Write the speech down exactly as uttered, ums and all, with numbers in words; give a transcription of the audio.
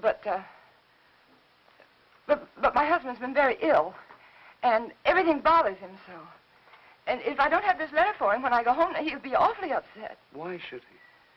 but, uh... But, but my husband's been very ill, and everything bothers him so. And if I don't have this letter for him when I go home, he'll be awfully upset. Why should he?